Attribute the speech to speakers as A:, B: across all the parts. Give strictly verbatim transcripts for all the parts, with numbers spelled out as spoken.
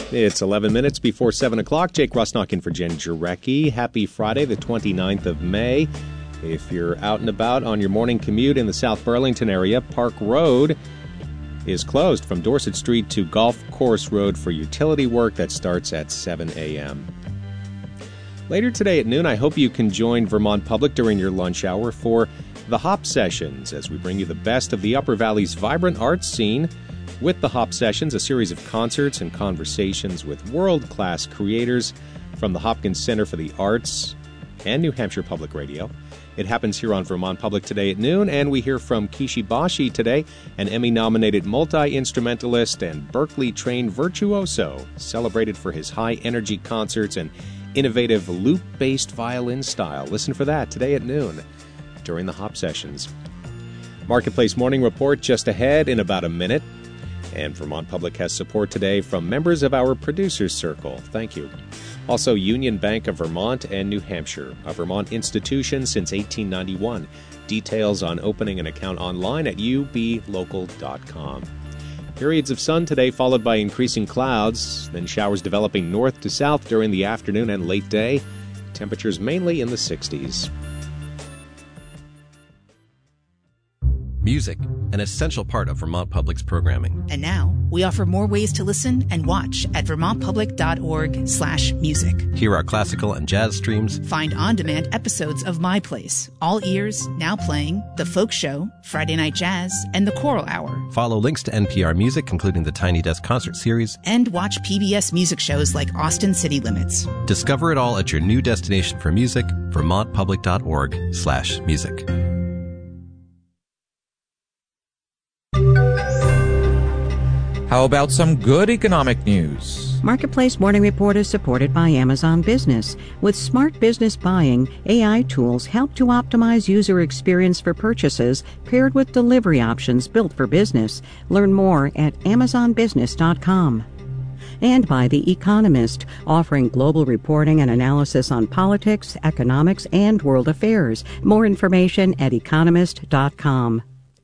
A: It's eleven minutes before seven o'clock. Jake Rusnock in for Jen Jarecki. Happy Friday, the twenty-ninth of May. If you're out and about on your morning commute in the South Burlington area, Park Road is closed from Dorset Street to Golf Course Road for utility work that starts at seven a.m. Later today at noon, I hope you can join Vermont Public during your lunch hour for the Hop Sessions as we bring you the best of the Upper Valley's vibrant arts scene. With the Hop Sessions, a series of concerts and conversations with world-class creators from the Hopkins Center for the Arts and New Hampshire Public Radio. It happens here on Vermont Public today at noon, and we hear from Kishi Bashi today, an Emmy-nominated multi-instrumentalist and Berklee-trained virtuoso, celebrated for his high-energy concerts and innovative loop-based violin style. Listen for that today at noon during the Hop Sessions. Marketplace Morning Report just ahead in about a minute. And Vermont Public has support today from members of our Producers Circle. Thank you. Also, Union Bank of Vermont and New Hampshire, a Vermont institution since eighteen ninety-one. Details on opening an account online at u b local dot com. Periods of sun today followed by increasing clouds, then showers developing north to south during the afternoon and late day. Temperatures mainly in the sixties.
B: Music, an essential part of Vermont Public's programming.
C: And now, we offer more ways to listen and watch at vermontpublic.org slash music.
B: Hear our classical and jazz streams.
C: Find on-demand episodes of My Place, All Ears, Now Playing, The Folk Show, Friday Night Jazz, and The Choral Hour.
B: Follow links to N P R Music, including the Tiny Desk Concert Series.
C: And watch P B S music shows like Austin City Limits.
B: Discover it all at your new destination for music, vermontpublic.org slash music.
D: How about some good economic news?
E: Marketplace Morning Report is supported by Amazon Business. With smart business buying, A I tools help to optimize user experience for purchases paired with delivery options built for business. Learn more at amazon business dot com. And by The Economist, offering global reporting and analysis on politics, economics, and world affairs. More information at economist dot com.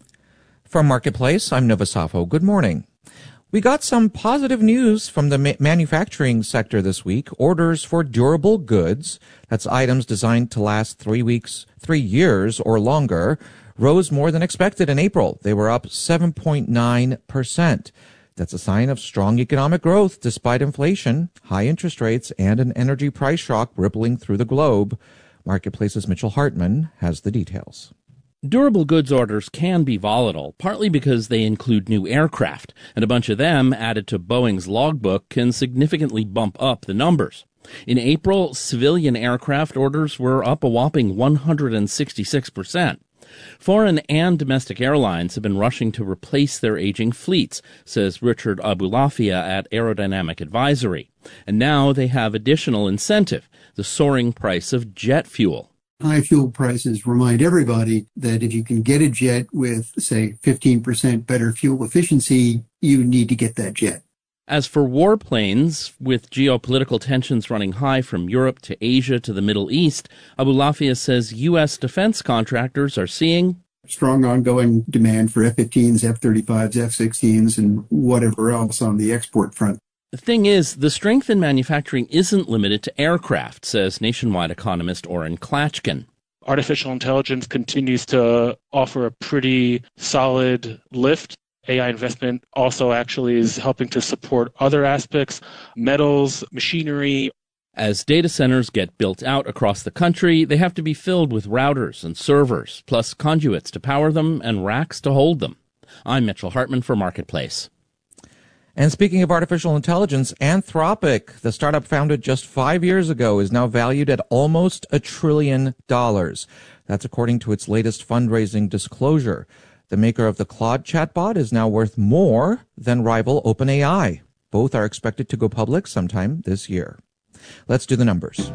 D: From Marketplace, I'm Nova Safo. Good morning. We got some positive news from the ma- manufacturing sector this week. Orders for durable goods, that's items designed to last three weeks, three years or longer, rose more than expected in April. They were up seven point nine percent. That's a sign of strong economic growth despite inflation, high interest rates, and an energy price shock rippling through the globe. Marketplace's Mitchell Hartman has the details.
F: Durable goods orders can be volatile, partly because they include new aircraft, and a bunch of them added to Boeing's logbook can significantly bump up the numbers. In April, civilian aircraft orders were up a whopping one hundred sixty-six percent. Foreign and domestic airlines have been rushing to replace their aging fleets, says Richard Abulafia at Aerodynamic Advisory. And now they have additional incentive, the soaring price of jet fuel.
G: High fuel prices remind everybody that if you can get a jet with, say, fifteen percent better fuel efficiency, you need to get that jet.
F: As for warplanes, with geopolitical tensions running high from Europe to Asia to the Middle East, Abulafia says U S defense contractors are seeing
G: strong ongoing demand for F fifteens, F thirty-fives, F sixteens, and whatever else on the export front.
F: The thing is, the strength in manufacturing isn't limited to aircraft, says nationwide economist Oren Klatchkin.
H: Artificial intelligence continues to offer a pretty solid lift. A I investment also actually is helping to support other aspects, metals, machinery.
F: As data centers get built out across the country, they have to be filled with routers and servers, plus conduits to power them and racks to hold them. I'm Mitchell Hartman for Marketplace.
D: And speaking of artificial intelligence, Anthropic, the startup founded just five years ago, is now valued at almost a trillion dollars. That's according to its latest fundraising disclosure. The maker of the Claude chatbot is now worth more than rival OpenAI. Both are expected to go public sometime this year. Let's do the numbers.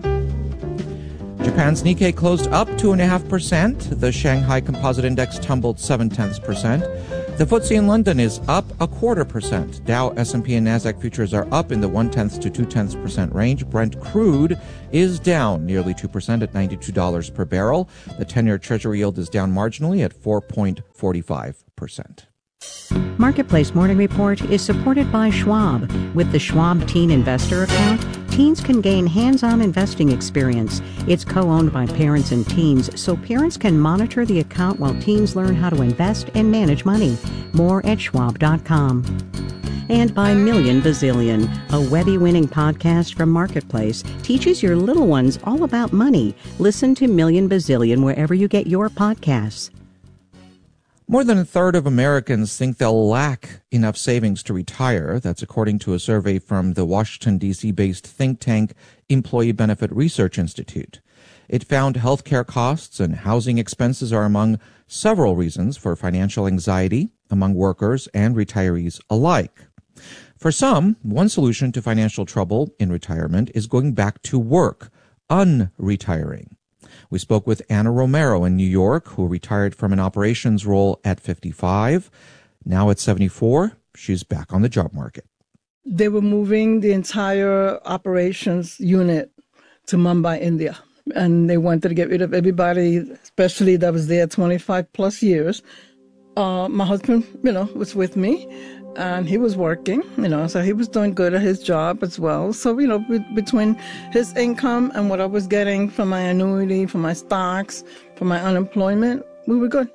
D: Japan's Nikkei closed up two point five percent. The Shanghai Composite Index tumbled seven tenths percent. The F T S E in London is up a quarter percent. Dow, S and P, and Nasdaq futures are up in the one-tenth to two-tenths percent range. Brent crude is down nearly two percent at ninety-two dollars per barrel. The ten-year Treasury yield is down marginally at four point four five percent.
E: Marketplace Morning Report is supported by Schwab. With the Schwab Teen Investor Account, teens can gain hands-on investing experience. It's co-owned by parents and teens, so parents can monitor the account while teens learn how to invest and manage money. More at schwab dot com. And by Million Bazillion, a Webby-winning podcast from Marketplace, teaches your little ones all about money. Listen to Million Bazillion wherever you get your podcasts.
D: More than a third of Americans think they'll lack enough savings to retire. That's according to a survey from the Washington, D C-based think tank Employee Benefit Research Institute. It found healthcare costs and housing expenses are among several reasons for financial anxiety among workers and retirees alike. For some, one solution to financial trouble in retirement is going back to work, unretiring. We spoke with Anna Romero in New York, who retired from an operations role at fifty-five. Now at seventy-four, she's back on the job market.
I: They were moving the entire operations unit to Mumbai, India. And they wanted to get rid of everybody, especially that was there twenty-five plus years. Uh, my husband, you know, was with me. And he was working, you know, so he was doing good at his job as well. So, you know, be- between his income and what I was getting from my annuity, from my stocks, from my unemployment, we were good.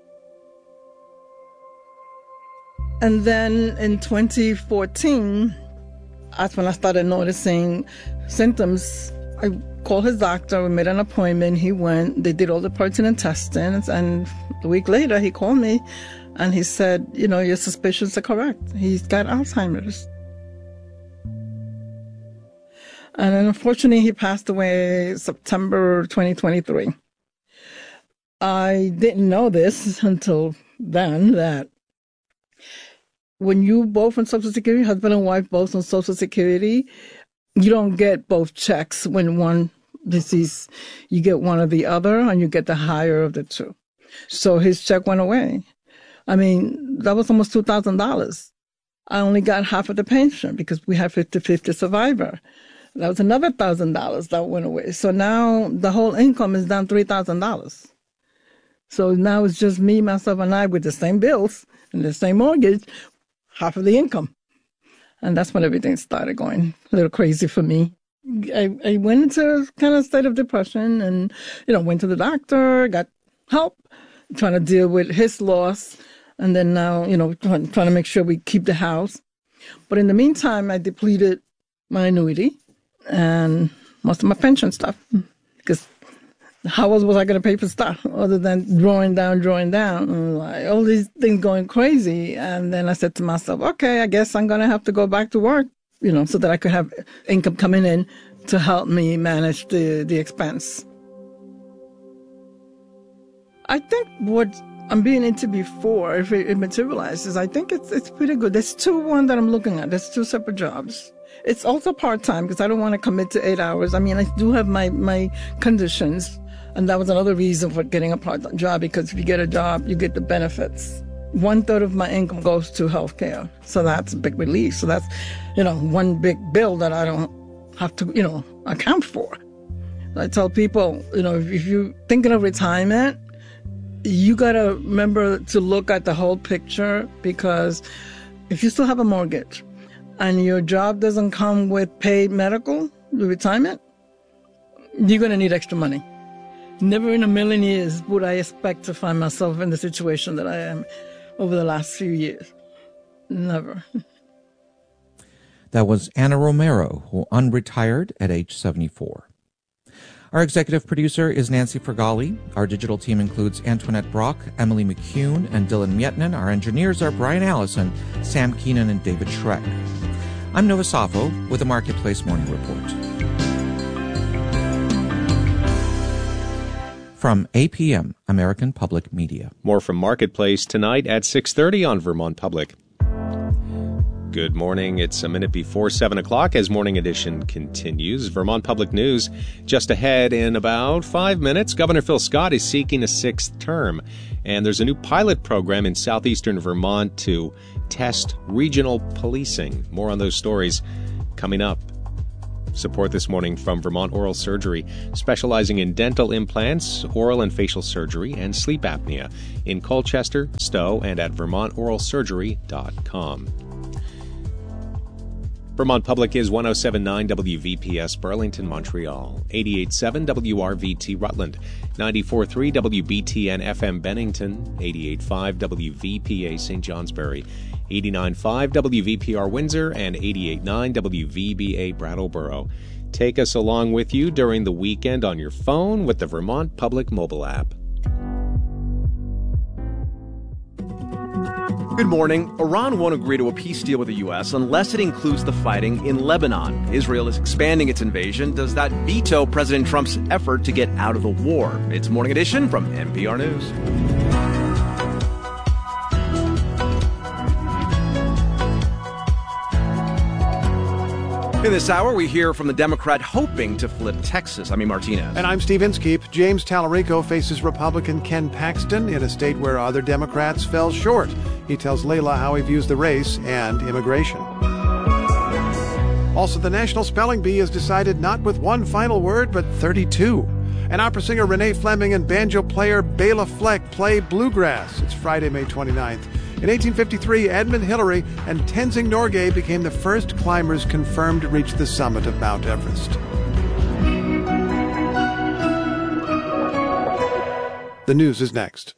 I: And then in twenty fourteen, that's when I started noticing symptoms. I called his doctor, we made an appointment, he went, they did all the pertinent testings, and a week later he called me. And he said, you know, your suspicions are correct. He's got Alzheimer's. And unfortunately, he passed away September twenty twenty-three. I didn't know this until then, that when you both on Social Security, husband and wife both on Social Security, you don't get both checks when one disease, you get one or the other, and you get the higher of the two. So his check went away. I mean, that was almost two thousand dollars. I only got half of the pension because we had fifty-fifty survivor. That was another one thousand dollars that went away. So now the whole income is down three thousand dollars. So now it's just me, myself, and I with the same bills and the same mortgage, half of the income. And that's when everything started going a little crazy for me. I, I went into a kind of state of depression and, you know, went to the doctor, got help, trying to deal with his loss. And then now, you know, trying, trying to make sure we keep the house. But in the meantime, I depleted my annuity and most of my pension stuff. Because how else was I going to pay for stuff other than drawing down, drawing down? And like, all these things going crazy. And then I said to myself, okay, I guess I'm going to have to go back to work, you know, so that I could have income coming in to help me manage the, the expense. I think what I'm being into before, if it, it materializes, I think it's it's pretty good. There's two one that I'm looking at. There's two separate jobs. It's also part-time because I don't want to commit to eight hours. I mean, I do have my, my conditions, and that was another reason for getting a part-time job, because if you get a job, you get the benefits. One-third of my income goes to healthcare, so that's a big relief. So that's, you know, one big bill that I don't have to, you know, account for. I tell people, you know, if, if you're thinking of retirement, you got to remember to look at the whole picture, because if you still have a mortgage and your job doesn't come with paid medical, the retirement, you're going to need extra money. Never in a million years would I expect to find myself in the situation that I am over the last few years. Never.
D: That was Anna Romero, who unretired at age seventy-four. Our executive producer is Nancy Fergali. Our digital team includes Antoinette Brock, Emily McCune, and Dylan Mietnan. Our engineers are Brian Allison, Sam Keenan, and David Schreck. I'm Nova Safo with the Marketplace Morning Report. From A P M, American Public Media.
A: More from Marketplace tonight at six thirty on Vermont Public. Good morning. It's a minute before seven o'clock as Morning Edition continues. Vermont Public News just ahead in about five minutes. Governor Phil Scott is seeking a sixth term, and there's a new pilot program in southeastern Vermont to test regional policing. More on those stories coming up. Support this morning from Vermont Oral Surgery, specializing in dental implants, oral and facial surgery, and sleep apnea in Colchester, Stowe, and at vermont oral surgery dot com. Vermont Public is one oh seven point nine W V P S Burlington, Montreal, eighty-eight point seven W R V T Rutland, ninety-four point three W B T N F M Bennington, eighty-eight point five W V P A Saint Johnsbury, eighty-nine point five W V P R Windsor, and eighty-eight point nine W V B A Brattleboro. Take us along with you during the weekend on your phone with the Vermont Public mobile app.
J: Good morning. Iran won't agree to a peace deal with the U S unless it includes the fighting in Lebanon. Israel is expanding its invasion. Does that veto President Trump's effort to get out of the war? It's Morning Edition from N P R News. In this hour, we hear from the Democrat hoping to flip Texas. I'm E. Martinez.
K: And I'm Steve Inskeep. James Tallarico faces Republican Ken Paxton in a state where other Democrats fell short. He tells Layla how he views the race and immigration. Also, the National Spelling Bee has decided not with one final word, but thirty-two. And opera singer Renee Fleming and banjo player Bela Fleck play bluegrass. It's Friday, May twenty-ninth. In eighteen fifty-three, Edmund Hillary and Tenzing Norgay became the first climbers confirmed to reach the summit of Mount Everest. The news is next.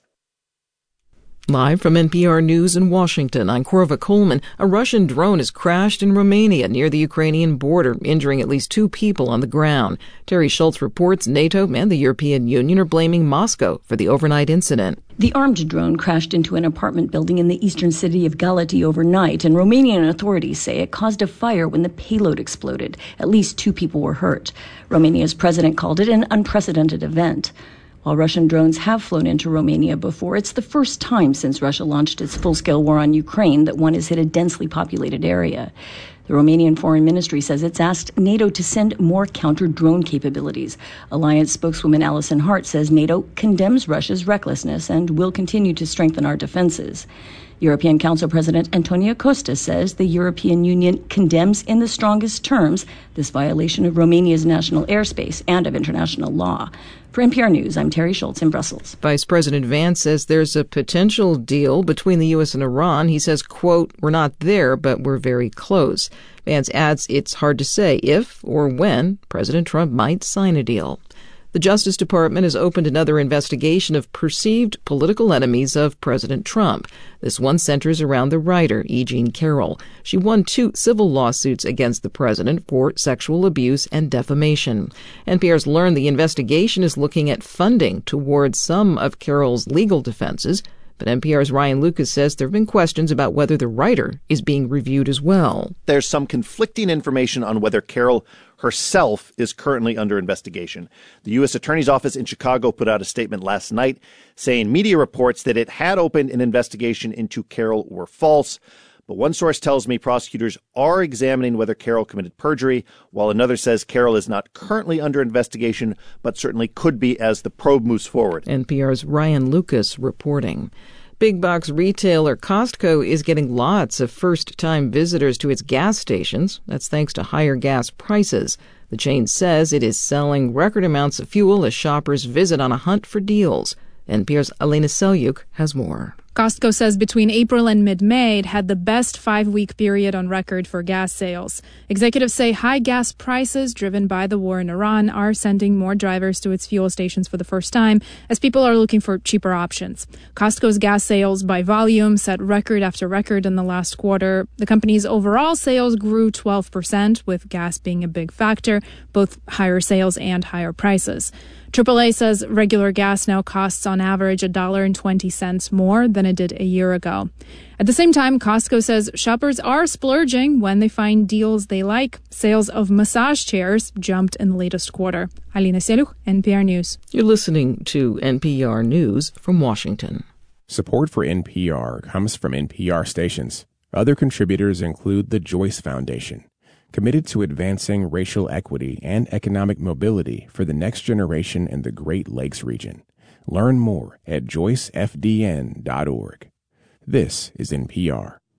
L: Live from N P R News in Washington, I'm Korva Coleman. A Russian drone has crashed in Romania near the Ukrainian border, injuring at least two people on the ground. Terry Schultz reports NATO and the European Union are blaming Moscow for the overnight incident.
M: The armed drone crashed into an apartment building in the eastern city of Galati overnight, and Romanian authorities say it caused a fire when the payload exploded. At least two people were hurt. Romania's president called it an unprecedented event. While Russian drones have flown into Romania before, it's the first time since Russia launched its full-scale war on Ukraine that one has hit a densely populated area. The Romanian Foreign Ministry says it's asked NATO to send more counter-drone capabilities. Alliance spokeswoman Alison Hart says NATO condemns Russia's recklessness and will continue to strengthen our defenses. European Council President Antonio Costa says the European Union condemns in the strongest terms this violation of Romania's national airspace and of international law. For N P R News, I'm Terry Schultz in Brussels.
L: Vice President Vance says there's a potential deal between the U S and Iran. He says, quote, "We're not there, but we're very close." Vance adds it's hard to say if or when President Trump might sign a deal. The Justice Department has opened another investigation of perceived political enemies of President Trump. This one centers around the writer, E. Jean Carroll. She won two civil lawsuits against the president for sexual abuse and defamation. N P R's learned the investigation is looking at funding towards some of Carroll's legal defenses, but N P R's Ryan Lucas says there have been questions about whether the writer is being reviewed as well.
N: There's some conflicting information on whether Carroll herself is currently under investigation. The U S Attorney's Office in Chicago put out a statement last night saying media reports that it had opened an investigation into Carroll were false. But one source tells me prosecutors are examining whether Carroll committed perjury, while another says Carroll is not currently under investigation, but certainly could be as the probe moves forward.
L: N P R's Ryan Lucas reporting. Big box retailer Costco is getting lots of first-time visitors to its gas stations. That's thanks to higher gas prices. The chain says it is selling record amounts of fuel as shoppers visit on a hunt for deals. N P R's Elena Selyuk has more.
O: Costco says between April and mid-May, it had the best five-week period on record for gas sales. Executives say high gas prices driven by the war in Iran are sending more drivers to its fuel stations for the first time as people are looking for cheaper options. Costco's gas sales by volume set record after record in the last quarter. The company's overall sales grew twelve percent, with gas being a big factor, both higher sales and higher prices. triple A says regular gas now costs on average one dollar and twenty cents more than it did a year ago. At the same time, Costco says shoppers are splurging when they find deals they like. Sales of massage chairs jumped in the latest quarter. Alina Selyuk, N P R News.
L: You're listening to N P R News from Washington.
P: Support for N P R comes from N P R stations. Other contributors include the Joyce Foundation, committed to advancing racial equity and economic mobility for the next generation in the Great Lakes region. Learn more at joyce f d n dot org. This is N P R.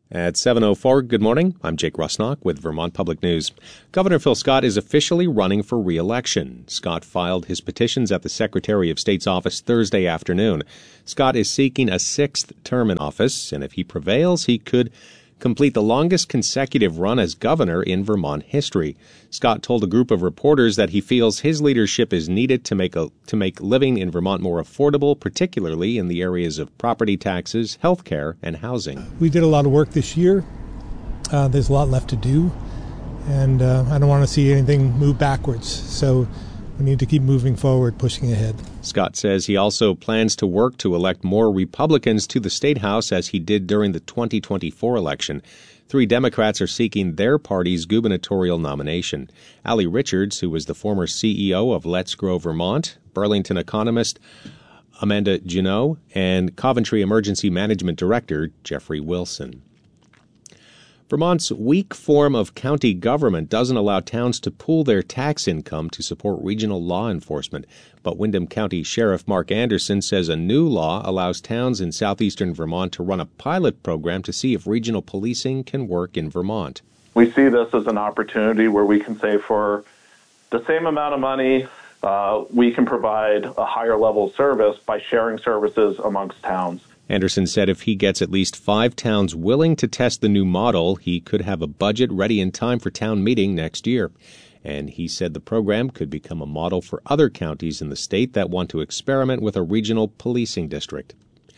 A: At seven oh four, good morning. I'm Jake Rusnock with Vermont Public News. Governor Phil Scott is officially running for re-election. Scott filed his petitions at the Secretary of State's office Thursday afternoon. Scott is seeking a sixth term in office, and if he prevails, he could complete the longest consecutive run as governor in Vermont history. Scott told a group of reporters that he feels his leadership is needed to make a, to make living in Vermont more affordable, particularly in the areas of property taxes, health care, and housing.
Q: We did a lot of work this year. Uh, there's a lot left to do, and uh, I don't want to see anything move backwards. So we need to keep moving forward, pushing ahead.
A: Scott says he also plans to work to elect more Republicans to the State House as he did during the twenty twenty-four election. Three Democrats are seeking their party's gubernatorial nomination. Allie Richards, who was the former C E O of Let's Grow Vermont, Burlington economist Amanda Junot, and Coventry Emergency Management Director Jeffrey Wilson. Vermont's weak form of county government doesn't allow towns to pool their tax income to support regional law enforcement. But Windham County Sheriff Mark Anderson says a new law allows towns in southeastern Vermont to run a pilot program to see if regional policing can work in Vermont.
R: We see this as an opportunity where we can say for the same amount of money, uh, we can provide a higher level of service by sharing services amongst towns.
A: Anderson said if he gets at least five towns willing to test the new model, he could have a budget ready in time for town meeting next year. And he said the program could become a model for other counties in the state that want to experiment with a regional policing district.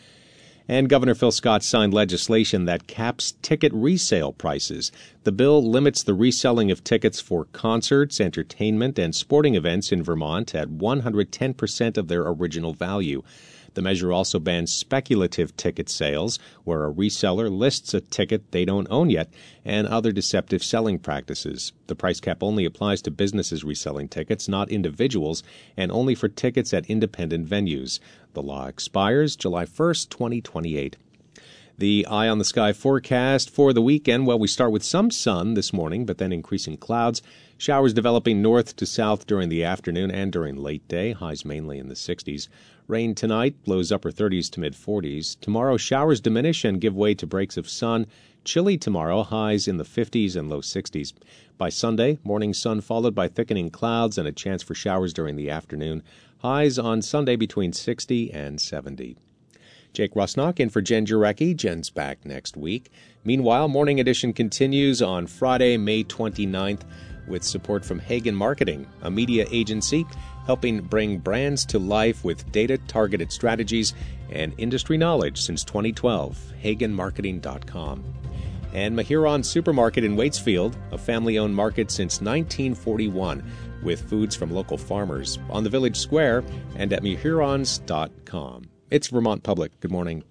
A: And Governor Phil Scott signed legislation that caps ticket resale prices. The bill limits the reselling of tickets for concerts, entertainment, and sporting events in Vermont at one hundred ten percent of their original value. The measure also bans speculative ticket sales, where a reseller lists a ticket they don't own yet, and other deceptive selling practices. The price cap only applies to businesses reselling tickets, not individuals, and only for tickets at independent venues. The law expires July first, twenty twenty-eight. The Eye on the Sky forecast for the weekend, well, we start with some sun this morning, but then increasing clouds. Showers developing north to south during the afternoon and during late day, highs mainly in the sixties. Rain tonight, lows upper thirties to mid-forties. Tomorrow, showers diminish and give way to breaks of sun. Chilly tomorrow, highs in the fifties and low sixties. By Sunday, morning sun followed by thickening clouds and a chance for showers during the afternoon. Highs on Sunday between sixty and seventy. Jake Rusnock in for Jen Jarecki. Jen's back next week. Meanwhile, Morning Edition continues on Friday, May twenty-ninth, with support from Hagen Marketing, a media agency helping bring brands to life with data-targeted strategies and industry knowledge since twenty twelve. hagen marketing dot com. And Mahuron Supermarket in Waitsfield, a family-owned market since nineteen forty-one, with foods from local farmers on the Village Square and at mahurons dot com. It's Vermont Public. Good morning.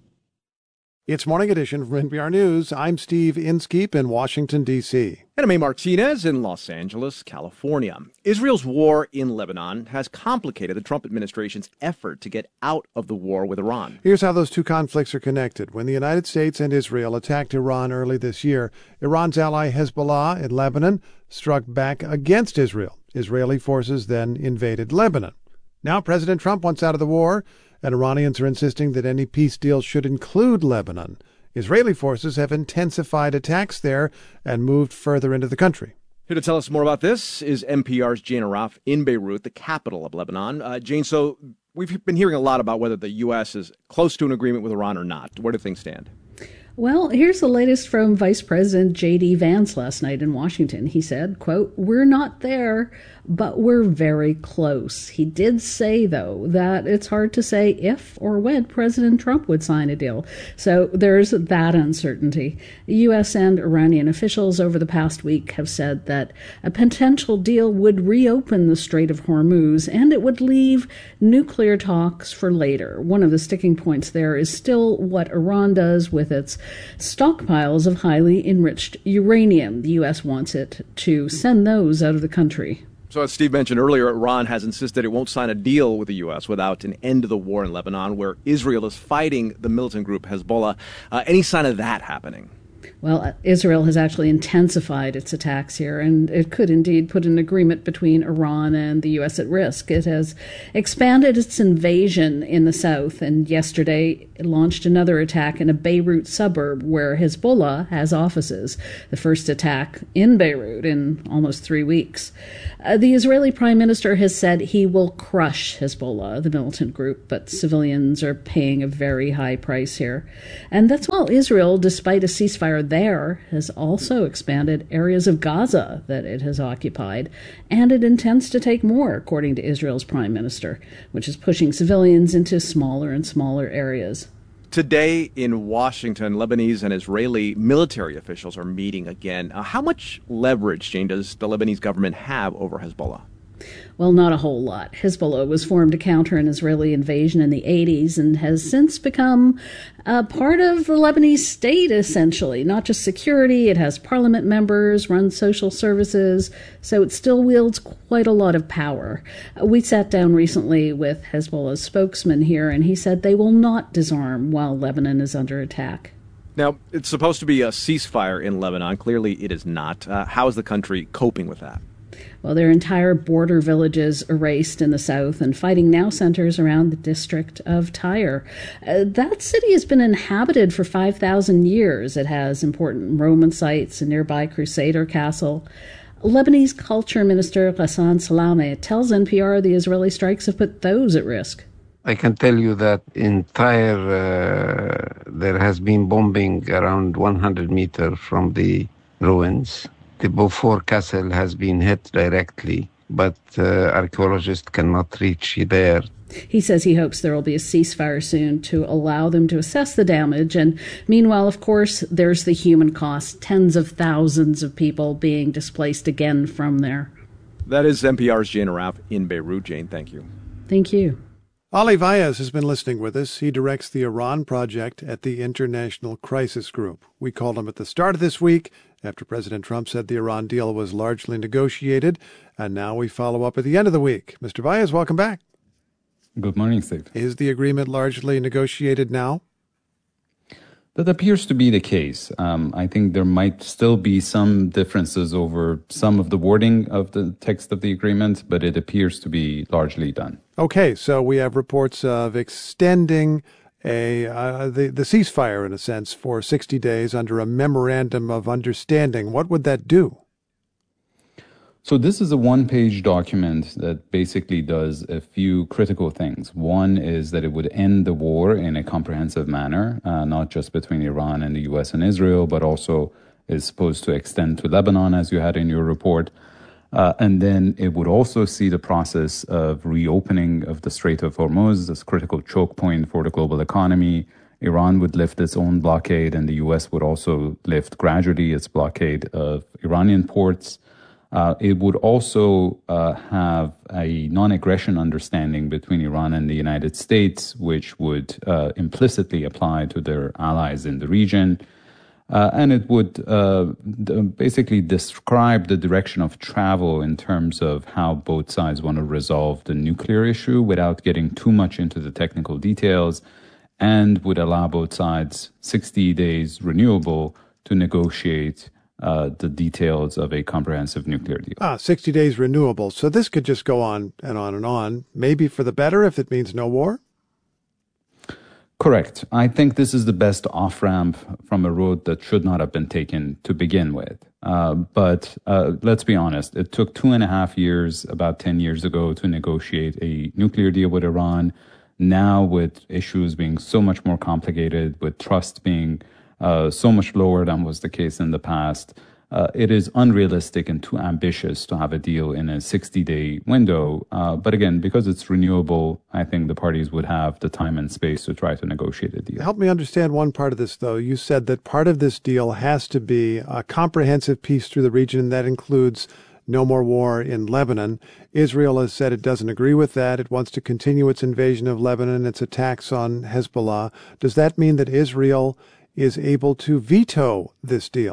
K: It's Morning Edition from N P R News. I'm Steve Inskeep in Washington, D C
J: And I'm A. Martinez in Los Angeles, California. Israel's war in Lebanon has complicated the Trump administration's effort to get out of the war with Iran.
K: Here's how those two conflicts are connected. When the United States and Israel attacked Iran early this year, Iran's ally Hezbollah in Lebanon struck back against Israel. Israeli forces then invaded Lebanon. Now President Trump wants out of the war, and Iranians are insisting that any peace deal should include Lebanon. Israeli forces have intensified attacks there and moved further into the country.
J: Here to tell us more about this is N P R's Jane Arraf in Beirut, the capital of Lebanon. Uh, Jane, so we've been hearing a lot about whether the U S is close to an agreement with Iran or not. Where do things stand?
S: Well, here's the latest from Vice President J D. Vance last night in Washington. He said, quote, "We're not there, but we're very close." He did say, though, that it's hard to say if or when President Trump would sign a deal. So there's that uncertainty. U S and Iranian officials over the past week have said that a potential deal would reopen the Strait of Hormuz, and it would leave nuclear talks for later. One of the sticking points there is still what Iran does with its stockpiles of highly enriched uranium. The U S wants it to send those out of the country.
J: So as Steve mentioned earlier, Iran has insisted it won't sign a deal with the U S without an end to the war in Lebanon, where Israel is fighting the militant group Hezbollah. Uh, any sign of that happening?
S: Well, Israel has actually intensified its attacks here, and it could indeed put an agreement between Iran and the U S at risk. It has expanded its invasion in the south, and yesterday it launched another attack in a Beirut suburb where Hezbollah has offices, the first attack in Beirut in almost three weeks. Uh, the Israeli prime minister has said he will crush Hezbollah, the militant group, but civilians are paying a very high price here. And that's while Israel, despite a ceasefire there, has also expanded areas of Gaza that it has occupied, and it intends to take more, according to Israel's prime minister, which is pushing civilians into smaller and smaller areas.
J: Today in Washington, Lebanese and Israeli military officials are meeting again. Uh, how much leverage, Jane, does the Lebanese government have over Hezbollah?
S: Well, not a whole lot. Hezbollah was formed to counter an Israeli invasion in the eighties and has since become a part of the Lebanese state, essentially. Not just security, it has parliament members, runs social services, so it still wields quite a lot of power. We sat down recently with Hezbollah's spokesman here, and he said they will not disarm while Lebanon is under attack.
J: Now, it's supposed to be a ceasefire in Lebanon. Clearly, it is not. Uh, how is the country coping with that?
S: Well, their entire border villages erased in the south, and fighting now centers around the district of Tyre. Uh, that city has been inhabited for five thousand years. It has important Roman sites, a nearby Crusader castle. Lebanese culture minister Ghassan Salameh tells N P R the Israeli strikes have put those at risk.
T: I can tell you that in Tyre uh, there has been bombing around one hundred meters from the ruins. The Beaufort Castle has been hit directly, but uh, archaeologists cannot reach there.
S: He says he hopes there will be a ceasefire soon to allow them to assess the damage. And meanwhile, of course, there's the human cost, tens of thousands of people being displaced again from there.
J: That is N P R's Jane Arraf in Beirut. Jane, thank you.
S: Thank you.
K: Ali Vaez has been listening with us. He directs the Iran project at the International Crisis Group. We called him at the start of this week after President Trump said the Iran deal was largely negotiated, and now we follow up at the end of the week. Mister Vaez, welcome back.
U: Good morning, Steve.
K: Is the agreement largely negotiated now?
U: That appears to be the case. Um, I think there might still be some differences over some of the wording of the text of the agreement, but it appears to be largely done.
K: Okay, so we have reports of extending a uh, the, the ceasefire, in a sense, for sixty days under a memorandum of understanding. What would that do?
U: So this is a one-page document that basically does a few critical things. One is that it would end the war in a comprehensive manner, uh, not just between Iran and the U S and Israel, but also is supposed to extend to Lebanon, as you had in your report. Uh, and then it would also see the process of reopening of the Strait of Hormuz, this critical choke point for the global economy. Iran would lift its own blockade, and the U S would also lift gradually its blockade of Iranian ports. Uh, it would also uh, have a non-aggression understanding between Iran and the United States, which would uh, implicitly apply to their allies in the region. Uh, and it would uh, d- basically describe the direction of travel in terms of how both sides want to resolve the nuclear issue without getting too much into the technical details, and would allow both sides sixty days renewable to negotiate Uh, the details of a comprehensive nuclear deal.
K: Ah, sixty days renewable. So this could just go on and on and on, maybe for the better if it means no war?
U: Correct. I think this is the best off-ramp from a road that should not have been taken to begin with. Uh, but uh, let's be honest, it took two and a half years, about ten years ago, to negotiate a nuclear deal with Iran. Now, with issues being so much more complicated, with trust being Uh, so much lower than was the case in the past, uh, it is unrealistic and too ambitious to have a deal in a sixty-day window. Uh, but again, because it's renewable, I think the parties would have the time and space to try to negotiate a deal.
K: Help me understand one part of this, though. You said that part of this deal has to be a comprehensive peace through the region that includes no more war in Lebanon. Israel has said it doesn't agree with that. It wants to continue its invasion of Lebanon, its attacks on Hezbollah. Does that mean that Israel is able to veto this deal?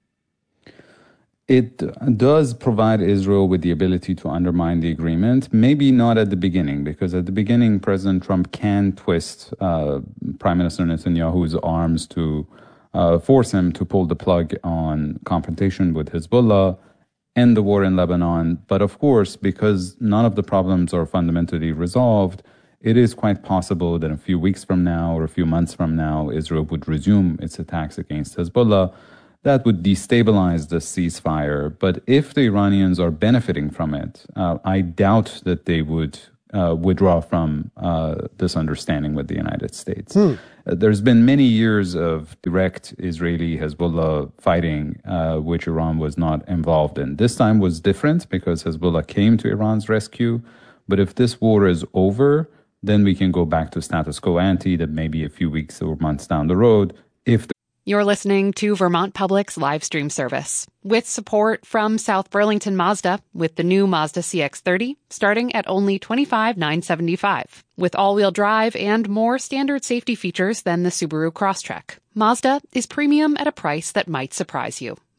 U: It does provide Israel with the ability to undermine the agreement, maybe not at the beginning, because at the beginning, President Trump can twist uh, Prime Minister Netanyahu's arms to uh, force him to pull the plug on confrontation with Hezbollah, end the war in Lebanon. But of course, because none of the problems are fundamentally resolved, it is quite possible that a few weeks from now or a few months from now, Israel would resume its attacks against Hezbollah. That would destabilize the ceasefire. But if the Iranians are benefiting from it, uh, I doubt that they would uh, withdraw from uh, this understanding with the United States. Hmm. Uh, there's been many years of direct Israeli-Hezbollah fighting, uh, which Iran was not involved in. This time was different because Hezbollah came to Iran's rescue. But if this war is over, then we can go back to status quo ante, that maybe a few weeks or months down the road, if the
C: You're listening to Vermont Public's live stream service with support from South Burlington Mazda with the new Mazda C X thirty starting at only twenty-five thousand nine hundred seventy-five dollars with all-wheel drive and more standard safety features than the Subaru Crosstrek. Mazda is premium at a price that might surprise you.